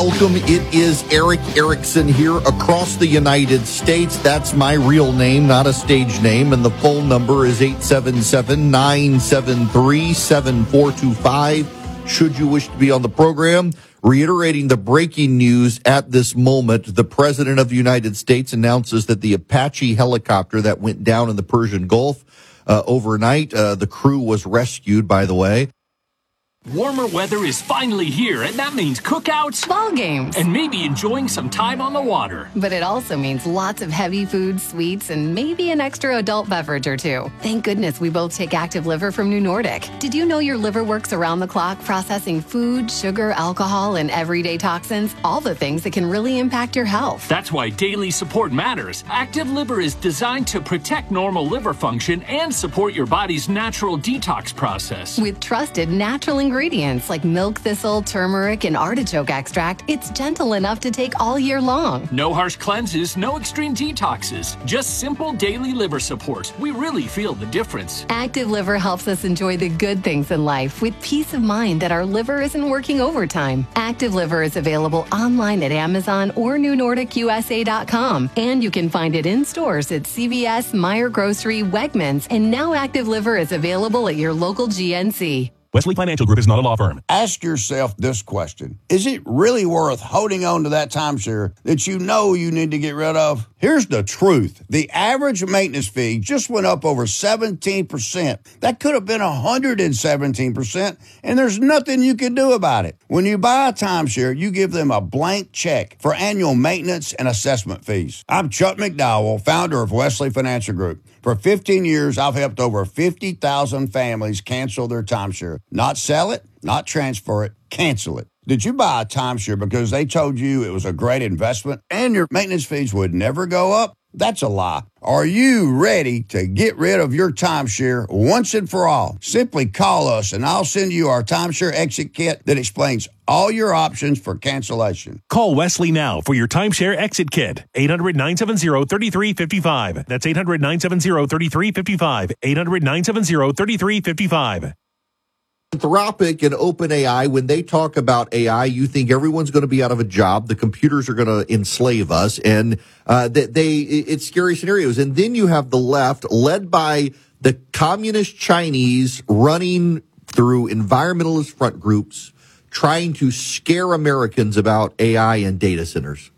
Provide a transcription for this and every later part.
Welcome. It is Eric Erickson here across the United States. That's my real name, not a stage name. And the phone number is 877-973-7425. Should you wish to be on the program, reiterating the breaking news at this moment, the President of the United States announces that the Apache helicopter that went down in the Persian Gulf overnight, the crew was rescued, by the way. Warmer weather is finally here, and that means cookouts, ball games, and maybe enjoying some time on the water. But it also means lots of heavy food, sweets, and maybe an extra adult beverage or two. Thank goodness we both take Active Liver from New Nordic. Did you know your liver works around the clock processing food, sugar, alcohol, and everyday toxins? All the things that can really impact your health. That's why daily support matters. Active Liver is designed to protect normal liver function and support your body's natural detox process. With trusted natural ingredients like milk thistle, turmeric, and artichoke extract, it's gentle enough to take all year long. No harsh cleanses, no extreme detoxes, just simple daily liver support. We really feel the difference. Active Liver helps us enjoy the good things in life with peace of mind that our liver isn't working overtime. Active Liver is available online at Amazon or NewNordicUSA.com, and you can find it in stores at CVS, Meijer Grocery, Wegmans, and now Active Liver is available at your local GNC. Wesley Financial Group is not a law firm. Ask yourself this question. Is it really worth holding on to that timeshare that you know you need to get rid of? Here's the truth. The average maintenance fee just went up over 17%. That could have been 117%, and there's nothing you can do about it. When you buy a timeshare, you give them a blank check for annual maintenance and assessment fees. I'm Chuck McDowell, founder of Wesley Financial Group. For 15 years, I've helped over 50,000 families cancel their timeshare. Not sell it, not transfer it, cancel it. Did you buy a timeshare because they told you it was a great investment and your maintenance fees would never go up? That's a lie. Are you ready to get rid of your timeshare once and for all? Simply call us and I'll send you our timeshare exit kit that explains all your options for cancellation. Call Wesley now for your timeshare exit kit. 800-970-3355. That's 800-970-3355. 800-970-3355. Anthropic and OpenAI, when they talk about AI, you think everyone's going to be out of a job. The computers are going to enslave us, and it's scary scenarios. And then you have the left, led by the communist Chinese, running through environmentalist front groups, trying to scare Americans about AI and data centers.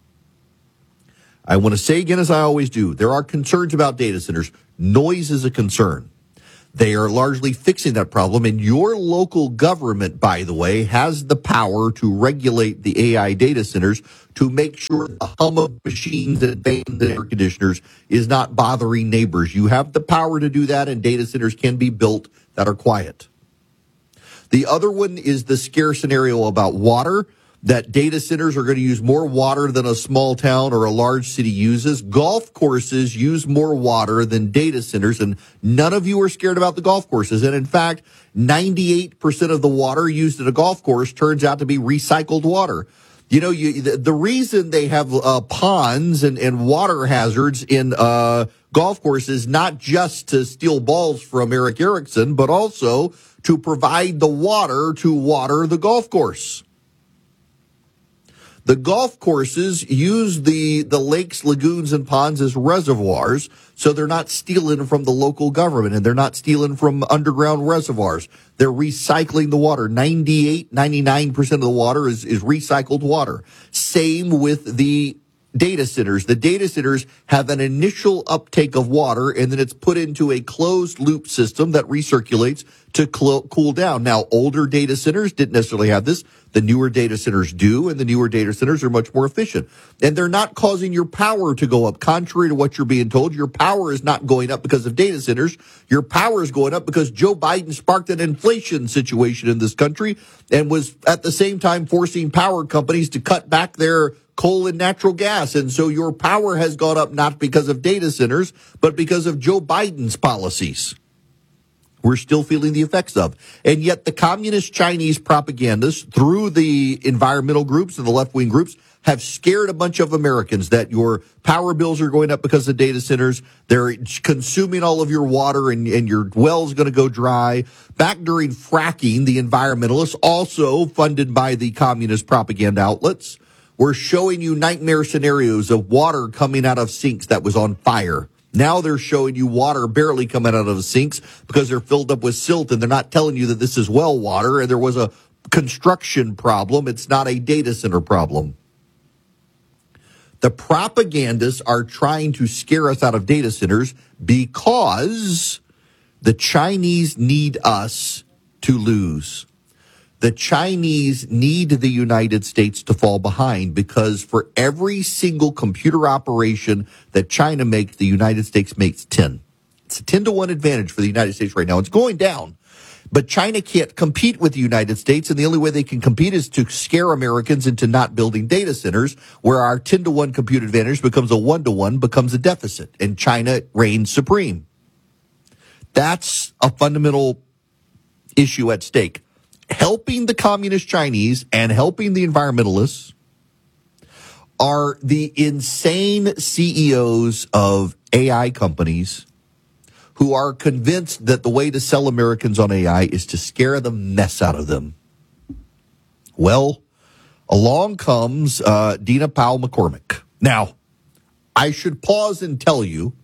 I want to say again, as I always do, there are concerns about data centers. Noise is a concern. They are largely fixing that problem, and your local government, by the way, has the power to regulate the AI data centers to make sure the hum of machines and fans and air conditioners is not bothering neighbors. You have the power to do that, and data centers can be built that are quiet. The other one is the scare scenario about water, that data centers are going to use more water than a small town or a large city uses. Golf courses use more water than data centers, and none of you are scared about the golf courses. And in fact, 98% of the water used at a golf course turns out to be recycled water. You know, the reason they have ponds and water hazards in golf courses, not just to steal balls from Eric Erickson, but also to provide the water to water the golf course. The golf courses use the lakes, lagoons, and ponds as reservoirs, so they're not stealing from the local government, and they're not stealing from underground reservoirs. They're recycling the water. 99% of the water is recycled water. Same with the data centers. The data centers have an initial uptake of water, and then it's put into a closed loop system that recirculates to cool down. Now, older data centers didn't necessarily have this. The newer data centers do, and the newer data centers are much more efficient. And they're not causing your power to go up. Contrary to what you're being told, your power is not going up because of data centers. Your power is going up because Joe Biden sparked an inflation situation in this country and was at the same time forcing power companies to cut back their coal and natural gas. And so your power has gone up not because of data centers, but because of Joe Biden's policies. We're still feeling the effects of. And yet the communist Chinese propagandists, through the environmental groups and the left-wing groups, have scared a bunch of Americans that your power bills are going up because of data centers. They're consuming all of your water and your well's going to go dry. Back during fracking, the environmentalists, also funded by the communist propaganda outlets, were showing you nightmare scenarios of water coming out of sinks that was on fire. Now they're showing you water barely coming out of the sinks because they're filled up with silt, and they're not telling you that this is well water and there was a construction problem. It's not a data center problem. The propagandists are trying to scare us out of data centers because the Chinese need us to lose. The Chinese need the United States to fall behind because for every single computer operation that China makes, the United States makes 10. It's a 10-to-1 advantage for the United States right now. It's going down. But China can't compete with the United States, and the only way they can compete is to scare Americans into not building data centers, where our 10-to-1 compute advantage becomes a 1-to-1, becomes a deficit, and China reigns supreme. That's a fundamental issue at stake. Helping the communist Chinese and helping the environmentalists are the insane CEOs of AI companies who are convinced that the way to sell Americans on AI is to scare the mess out of them. Well, along comes Dina Powell McCormick. Now, I should pause and tell you,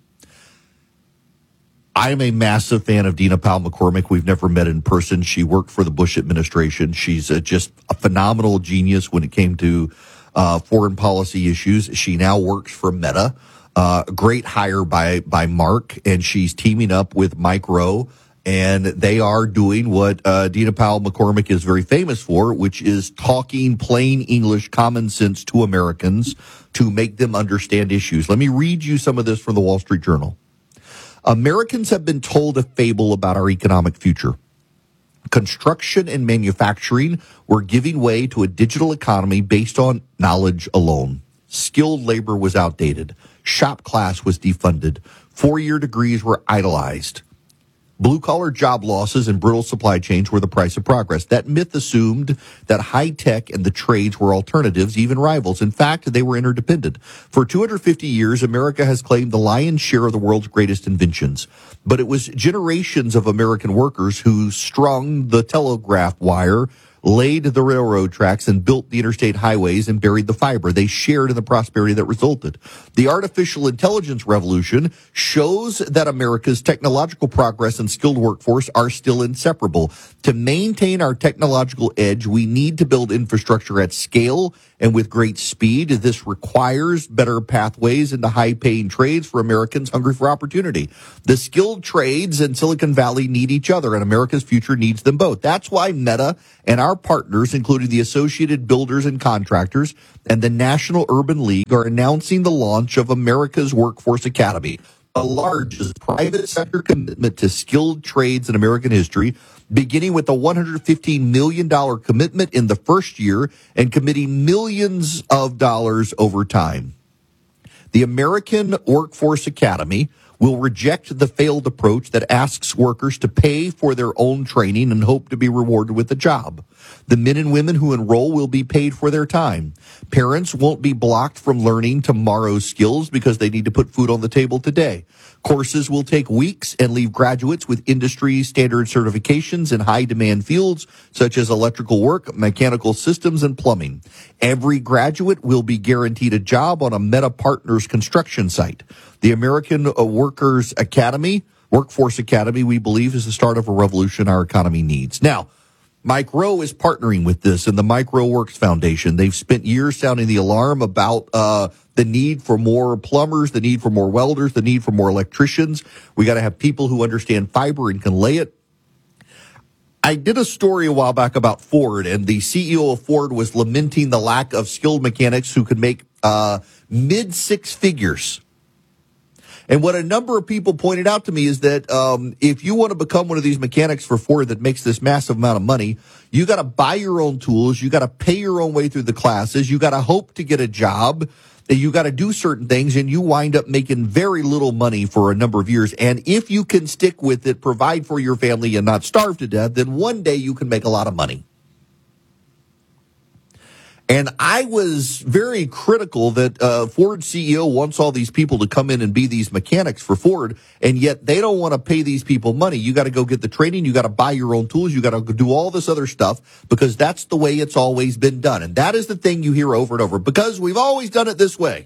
I'm a massive fan of Dina Powell McCormick. We've never met in person. She worked for the Bush administration. She's just a phenomenal genius when it came to foreign policy issues. She now works for Meta. Great hire by Mark, and she's teaming up with Mike Rowe, and they are doing what Dina Powell McCormick is very famous for, which is talking plain English, common sense to Americans to make them understand issues. Let me read you some of this from the Wall Street Journal. Americans have been told a fable about our economic future. Construction and manufacturing were giving way to a digital economy based on knowledge alone. Skilled labor was outdated. Shop class was defunded. 4-year degrees were idolized. Blue-collar job losses and brittle supply chains were the price of progress. That myth assumed that high-tech and the trades were alternatives, even rivals. In fact, they were interdependent. For 250 years, America has claimed the lion's share of the world's greatest inventions. But it was generations of American workers who strung the telegraph wire, laid the railroad tracks, and built the interstate highways and buried the fiber. They shared in the prosperity that resulted. The artificial intelligence revolution shows that America's technological progress and skilled workforce are still inseparable. To maintain our technological edge, we need to build infrastructure at scale and with great speed. This requires better pathways into high-paying trades for Americans hungry for opportunity. The skilled trades in Silicon Valley need each other, and America's future needs them both. That's why Meta and our partners, including the Associated Builders and Contractors and the National Urban League, are announcing the launch of America's Workforce Academy, the largest private sector commitment to skilled trades in American history, beginning with a $115 million commitment in the first year and committing millions of dollars over time. The American Workforce Academy will reject the failed approach that asks workers to pay for their own training and hope to be rewarded with a job. The men and women who enroll will be paid for their time. Parents won't be blocked from learning tomorrow's skills because they need to put food on the table today. Courses will take weeks and leave graduates with industry standard certifications in high demand fields such as electrical work, mechanical systems, and plumbing. Every graduate will be guaranteed a job on a Meta Partners construction site. The American Workforce Academy, we believe, is the start of a revolution our economy needs. Now, Mike Rowe is partnering with this and the Micro Works Foundation. They've spent years sounding the alarm about the need for more plumbers, the need for more welders, the need for more electricians. We got to have people who understand fiber and can lay it. I did a story a while back about Ford, and the CEO of Ford was lamenting the lack of skilled mechanics who could make mid-six figures. And what a number of people pointed out to me is that if you want to become one of these mechanics for Ford that makes this massive amount of money, you got to buy your own tools, you got to pay your own way through the classes, you got to hope to get a job, you got to do certain things, and you wind up making very little money for a number of years. And if you can stick with it, provide for your family, and not starve to death, then one day you can make a lot of money. And I was very critical that Ford CEO wants all these people to come in and be these mechanics for Ford, and yet they don't want to pay these people money. You got to go get the training. You got to buy your own tools. You got to do all this other stuff because that's the way it's always been done. And that is the thing you hear over and over because we've always done it this way.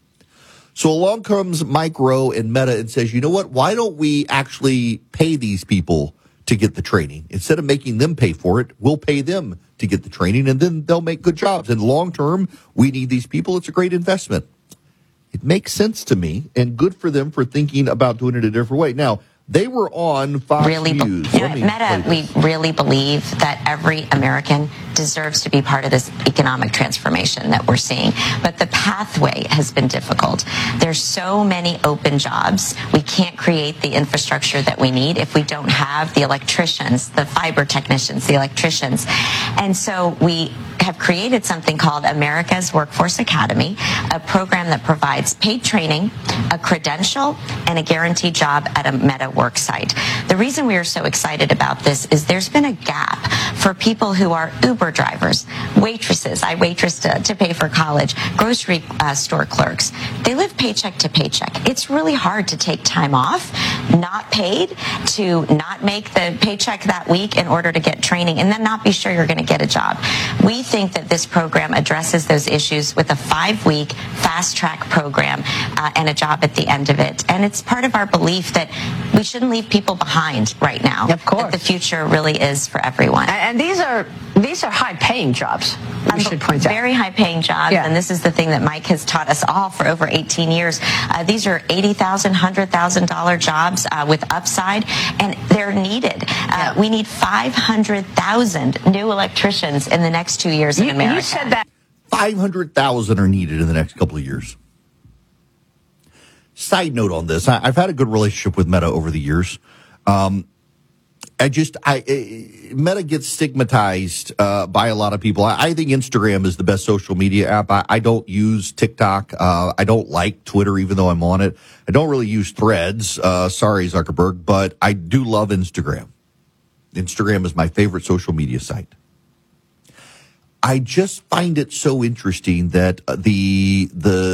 So along comes Mike Rowe and Meta and says, you know what? Why don't we actually pay these people to get the training? Instead of making them pay for it, we'll pay them to get the training, and then they'll make good jobs. And long term, we need these people. It's a great investment. It makes sense to me, and good for them for thinking about doing it a different way. Now, they were on Fox News. Meta, we really believe that every American deserves to be part of this economic transformation that we're seeing. But the pathway has been difficult. There's so many open jobs. We can't create the infrastructure that we need if we don't have the electricians, the fiber technicians, the electricians. And so we have created something called America's Workforce Academy, a program that provides paid training, a credential, and a guaranteed job at a Meta work site. The reason we are so excited about this is there's been a gap for people who are Uber drivers, waitresses. I waitressed to pay for college, grocery store clerks. They live paycheck to paycheck. It's really hard to take time off, not paid, to not make the paycheck that week in order to get training and then not be sure you're going to get a job. We think that this program addresses those issues with a 5-week fast track program and a job at the end of it. And it's part of our belief that we shouldn't leave people behind right now. Of course. That the future really is for everyone. And these are high-paying jobs, we should point out. Very high-paying jobs, yeah. And this is the thing that Mike has taught us all for over 18 years. These are $80,000, $100,000 jobs with upside, and they're needed. Yeah. We need 500,000 new electricians in the next 2 years in America. You said that 500,000 are needed in the next couple of years. Side note on this, I've had a good relationship with Meta over the years. Meta gets stigmatized by a lot of people. I think Instagram is the best social media app. I don't use TikTok. I don't like Twitter, even though I'm on it. I don't really use Threads. Sorry, Zuckerberg, but I do love Instagram. Instagram is my favorite social media site. I just find it so interesting that the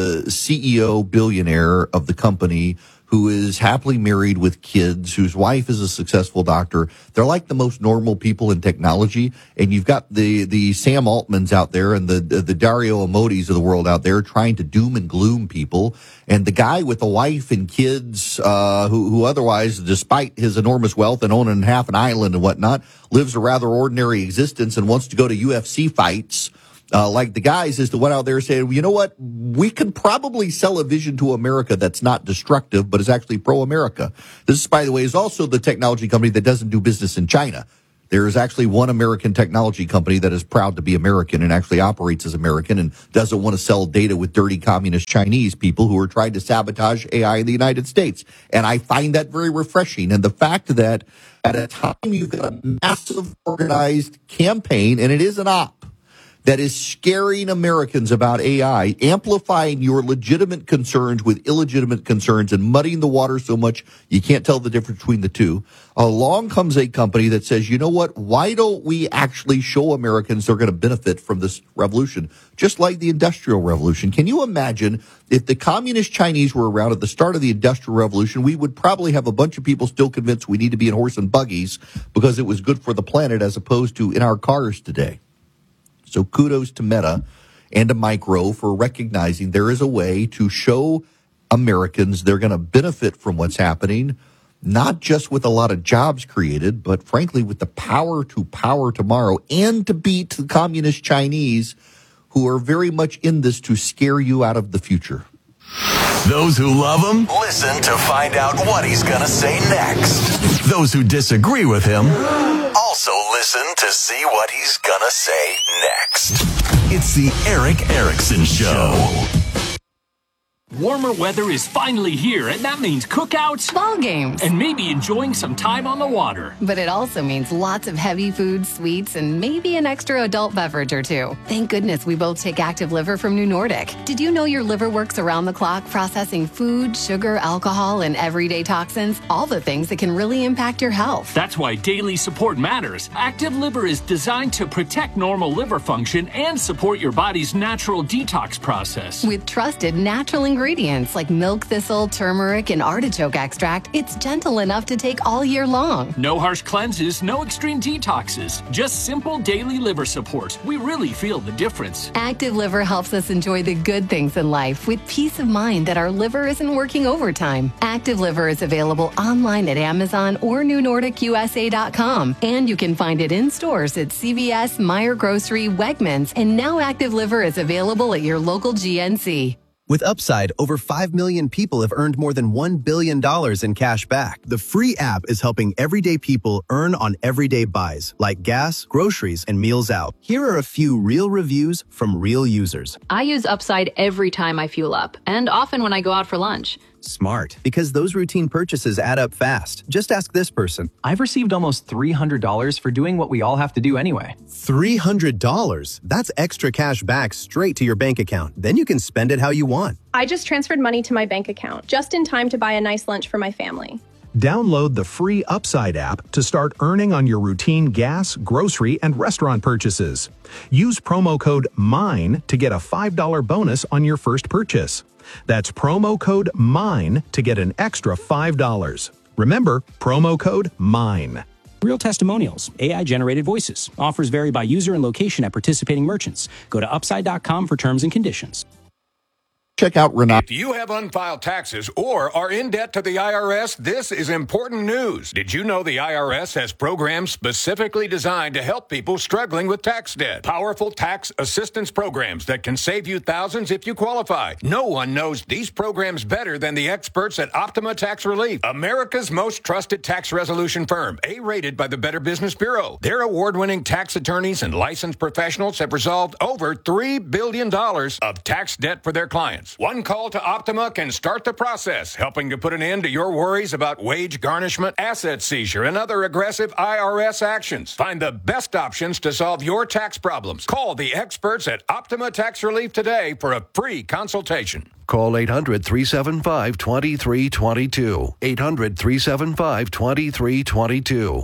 CEO billionaire of the company, who is happily married with kids, whose wife is a successful doctor, they're like the most normal people in technology. And you've got the Sam Altmans out there and the Dario Amodis of the world out there trying to doom and gloom people. And the guy with a wife and kids, who otherwise, despite his enormous wealth and owning half an island and whatnot, lives a rather ordinary existence and wants to go to UFC fights. Like the guys is the one out there saying, you know what, we could probably sell a vision to America that's not destructive, but is actually pro-America. This, by the way, is also the technology company that doesn't do business in China. There is actually one American technology company that is proud to be American and actually operates as American and doesn't want to sell data with dirty communist Chinese people who are trying to sabotage AI in the United States. And I find that very refreshing. And the fact that at a time you've got a massive organized campaign, and it is an op, that is scaring Americans about AI, amplifying your legitimate concerns with illegitimate concerns and muddying the water so much you can't tell the difference between the two. Along comes a company that says, you know what, why don't we actually show Americans they're going to benefit from this revolution, just like the Industrial Revolution? Can you imagine if the communist Chinese were around at the start of the Industrial Revolution, we would probably have a bunch of people still convinced we need to be in horse and buggies because it was good for the planet as opposed to in our cars today. So kudos to Meta and to Mike Rowe for recognizing there is a way to show Americans they're going to benefit from what's happening, not just with a lot of jobs created, but frankly with the power to power tomorrow and to beat the communist Chinese who are very much in this to scare you out of the future. Those who love him, listen to find out what he's going to say next. Those who disagree with him, also listen to see what he's going to say next. It's the Erick Erickson Show. Warmer weather is finally here, and that means cookouts, Ball games. and maybe enjoying some time on the water. But it also means lots of heavy foods, sweets, and maybe an extra adult beverage or two. Thank goodness we both take Active Liver from New Nordic. Did you know your liver works around the clock processing food, sugar, alcohol, and everyday toxins? All the things that can really impact your health. That's why daily support matters. Active Liver is designed to protect normal liver function and support your body's natural detox process. With trusted natural ingredients like milk thistle, turmeric, and artichoke extract, it's gentle enough to take all year long. No harsh cleanses, no extreme detoxes, just simple daily liver support. We really feel the difference. Active Liver helps us enjoy the good things in life with peace of mind that our liver isn't working overtime. Active Liver is available online at Amazon or NewNordicUSA.com, and you can find it in stores at CVS, Meijer Grocery, Wegmans, and now Active Liver is available at your local GNC. With Upside, over 5 million people have earned more than $1 billion in cash back. The free app is helping everyday people earn on everyday buys, like gas, groceries, and meals out. Here are a few real reviews from real users. I use Upside every time I fuel up, and often when I go out for lunch. Smart, because those routine purchases add up fast. Just ask this person. I've received almost $300 for doing what we all have to do anyway. $300? That's extra cash back straight to your bank account. Then you can spend it how you want. I just transferred money to my bank account, just in time to buy a nice lunch for my family. Download the free Upside app to start earning on your routine gas, grocery, and restaurant purchases. Use promo code MINE to get a $5 bonus on your first purchase. That's promo code MINE to get an extra $5. Remember, promo code MINE. Real testimonials, AI-generated voices. Offers vary by user and location at participating merchants. Go to Upside.com for terms and conditions. Check out Renata. Do you have unfiled taxes or are in debt to the IRS? This is important news. Did you know the IRS has programs specifically designed to help people struggling with tax debt? Powerful tax assistance programs that can save you thousands if you qualify. No one knows these programs better than the experts at Optima Tax Relief, America's most trusted tax resolution firm, A-rated by the Better Business Bureau. Their award-winning tax attorneys and licensed professionals have resolved over $3 billion of tax debt for their clients. One call to Optima can start the process, helping to put an end to your worries about wage garnishment, asset seizure, and other aggressive IRS actions. Find the best options to solve your tax problems. Call the experts at Optima Tax Relief today for a free consultation. Call 800-375-2322. 800-375-2322.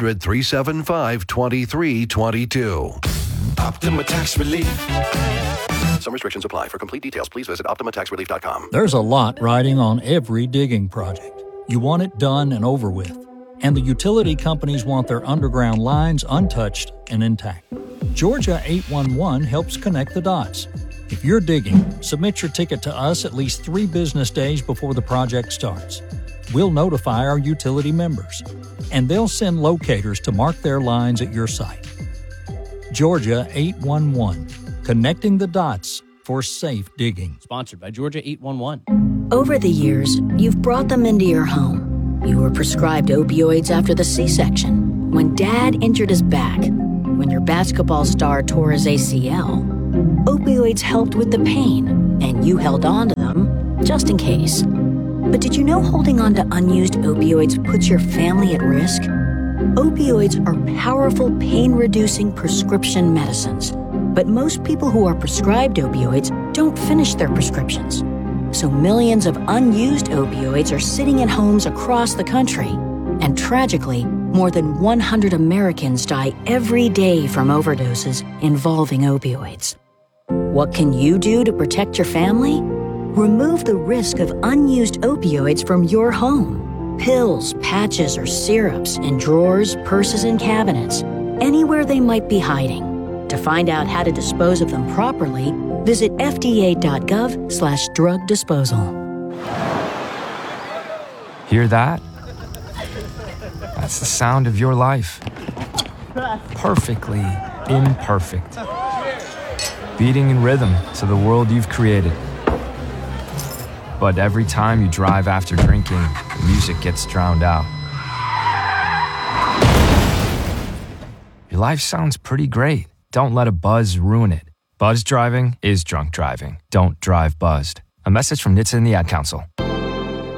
800-375-2322. Optima Tax Relief. Some restrictions apply. For complete details, please visit OptimaTaxRelief.com. There's a lot riding on every digging project. You want it done and over with. And the utility companies want their underground lines untouched and intact. Georgia 811 helps connect the dots. If you're digging, submit your ticket to us at least 3 business days before the project starts. We'll notify our utility members, and they'll send locators to mark their lines at your site. Georgia 811. Connecting the dots for safe digging. Sponsored by Georgia 811. Over the years, you've brought them into your home. You were prescribed opioids after the C-section, when Dad injured his back, when your basketball star tore his ACL. Opioids helped with the pain, and you held on to them just in case. But did you know holding on to unused opioids puts your family at risk? Opioids are powerful pain-reducing prescription medicines. But most people who are prescribed opioids don't finish their prescriptions. So millions of unused opioids are sitting in homes across the country. And tragically, more than 100 Americans die every day from overdoses involving opioids. What can you do to protect your family? Remove the risk of unused opioids from your home. Pills, patches, or syrups in drawers, purses, and cabinets, anywhere they might be hiding. To find out how to dispose of them properly, visit fda.gov/drug disposal. Hear that? That's the sound of your life. Perfectly imperfect. Beating in rhythm to the world you've created. But every time you drive after drinking, the music gets drowned out. Your life sounds pretty great. Don't let a buzz ruin it. Buzz driving is drunk driving. Don't drive buzzed. A message from NHTSA and the Ad Council.